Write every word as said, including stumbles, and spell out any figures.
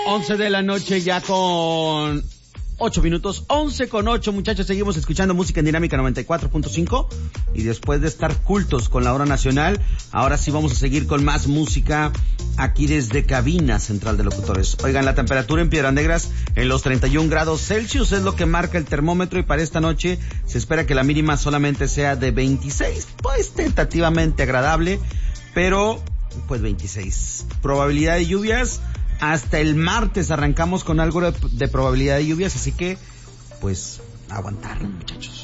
once de la noche ya con ocho minutos, once con ocho, muchachos, seguimos escuchando música en Dinámica noventa y cuatro punto cinco y después de estar cultos con la hora nacional, ahora sí vamos a seguir con más música aquí desde Cabina Central de Locutores. Oigan, la temperatura en Piedras Negras en los treinta y un grados Celsius es lo que marca el termómetro y para esta noche se espera que la mínima solamente sea de veintiséis, pues tentativamente agradable, pero pues veintiséis. Probabilidad de lluvias hasta el martes, arrancamos con algo de, de probabilidad de lluvias, así que pues aguantar, muchachos.